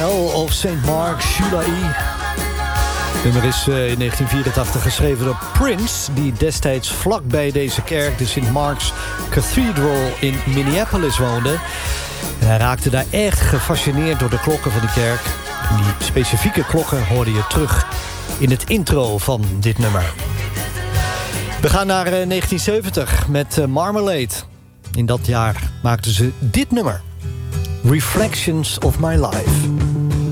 Hell of St. Mark's, Shula E. Het nummer is in 1984 geschreven door Prince, die destijds vlakbij deze kerk, de St. Mark's Cathedral in Minneapolis, woonde. En hij raakte daar echt gefascineerd door de klokken van die kerk. En die specifieke klokken hoorde je terug in het intro van dit nummer. We gaan naar 1970 met Marmalade. In dat jaar maakten ze dit nummer. Reflections of My Life.